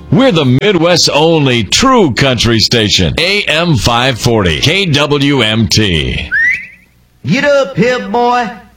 We're the Midwest's only true country station. AM 540, KWMT. Get up here, boy.